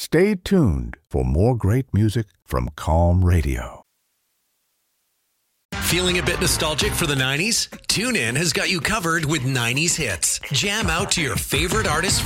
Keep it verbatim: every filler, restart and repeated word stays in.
Stay tuned for more great music from Calm Radio. Feeling a bit nostalgic for the nineties? TuneIn has got you covered with nineties hits. Jam out to your favorite artists